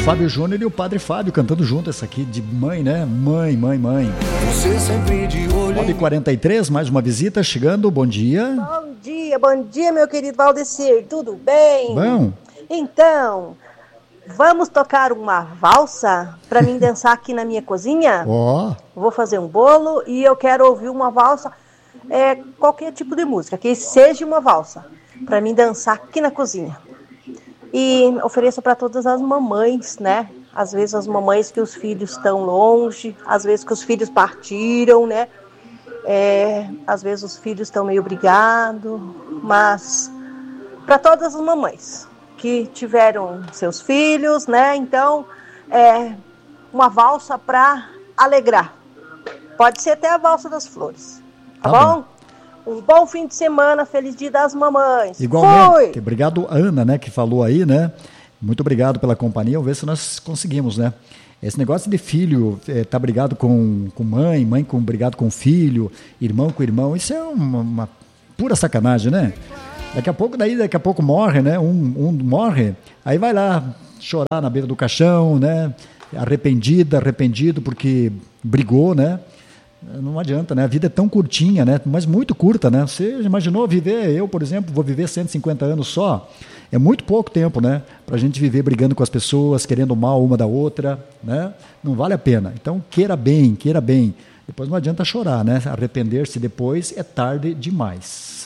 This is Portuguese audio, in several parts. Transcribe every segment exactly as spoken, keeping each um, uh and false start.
Fábio Júnior e o Padre Fábio cantando junto essa aqui de mãe, né? Mãe, mãe, mãe. Você sempre de olho. nove e quarenta e três, mais uma visita chegando. Bom dia. Bom dia, bom dia, meu querido Valdecir. Tudo bem? Bom. Então, vamos tocar uma valsa para mim dançar aqui na minha cozinha? Ó. Oh. Vou fazer um bolo e eu quero ouvir uma valsa, é, qualquer tipo de música, que seja uma valsa, para mim dançar aqui na cozinha. E ofereço para todas as mamães, né? Às vezes as mamães que os filhos estão longe, às vezes que os filhos partiram, né? É, às vezes os filhos estão meio brigados, mas para todas as mamães que tiveram seus filhos, né? Então, é uma valsa para alegrar. Pode ser até a valsa das flores, tá, tá bom? bom? Um bom fim de semana, feliz dia das mamães. Igualmente. Fui. Obrigado, Ana, né, que falou aí, né? Muito obrigado pela companhia. Vamos ver se nós conseguimos, né? Esse negócio de filho é, tá brigado com, com mãe, mãe com brigado com filho, irmão com irmão, isso é uma, uma pura sacanagem, né? Daqui a pouco, daí, daqui a pouco morre, né? Um, um morre, aí vai lá chorar na beira do caixão, né? Arrependida, arrependido porque brigou, né? Não adianta, né? A vida é tão curtinha, né? Mas muito curta, né? Você imaginou viver, eu, por exemplo, vou viver cento e cinquenta anos só? É muito pouco tempo, né? Pra gente viver brigando com as pessoas, querendo mal uma da outra, né? Não vale a pena. Então, queira bem, queira bem. Depois não adianta chorar, né? Arrepender-se depois é tarde demais.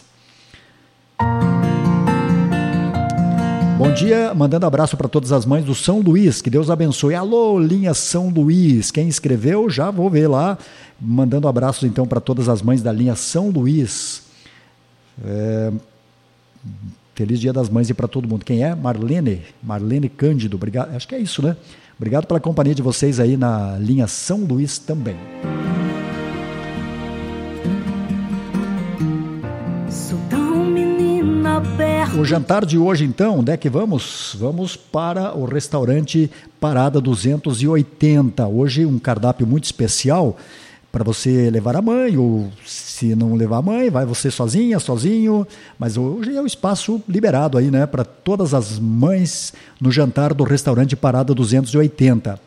Bom dia, mandando abraço para todas as mães do São Luís, que Deus abençoe. Alô, linha São Luís, quem escreveu já vou ver lá, mandando abraços então para todas as mães da linha São Luís. É... Feliz Dia das Mães e para todo mundo. Quem é? Marlene, Marlene Cândido, obrigado, acho que é isso, né? Obrigado pela companhia de vocês aí na linha São Luís também. O jantar de hoje, então, onde é que vamos? Vamos para o restaurante Parada duzentos e oitenta. Hoje um cardápio muito especial para você levar a mãe, ou se não levar a mãe, vai você sozinha, sozinho. Mas hoje é o espaço liberado aí, né, para todas as mães no jantar do restaurante Parada duzentos e oitenta.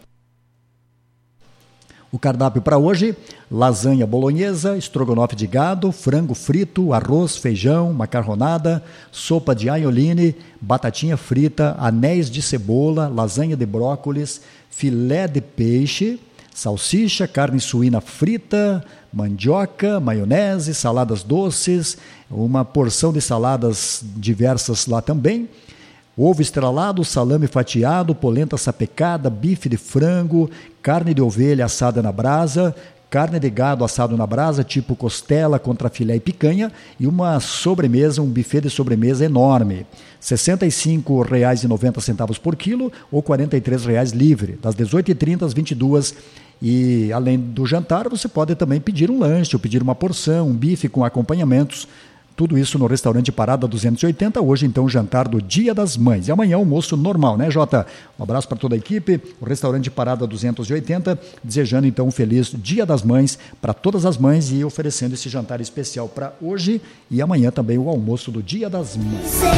O cardápio para hoje: lasanha bolonhesa, estrogonofe de gado, frango frito, arroz, feijão, macarronada, sopa de aioline, batatinha frita, anéis de cebola, lasanha de brócolis, filé de peixe, salsicha, carne suína frita, mandioca, maionese, saladas doces, uma porção de saladas diversas lá também. Ovo estrelado, salame fatiado, polenta sapecada, bife de frango, carne de ovelha assada na brasa, carne de gado assado na brasa, tipo costela contra filé e picanha, e uma sobremesa, um buffet de sobremesa enorme. sessenta e cinco reais e noventa centavos por quilo ou quarenta e três reais livre, das dezoito e trinta às vinte e duas. E além do jantar, você pode também pedir um lanche ou pedir uma porção, um bife com acompanhamentos. Tudo isso no restaurante Parada duzentos e oitenta, hoje então o jantar do Dia das Mães. E amanhã almoço normal, né, Jota? Um abraço para toda a equipe, o restaurante Parada duzentos e oitenta, desejando então um feliz Dia das Mães para todas as mães e oferecendo esse jantar especial para hoje e amanhã também o almoço do Dia das Mães.